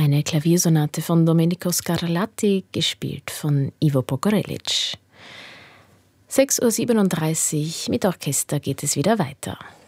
eine Klaviersonate von Domenico Scarlatti, gespielt von Ivo Pogorelic. 6:37 Uhr mit Orchester geht es wieder weiter.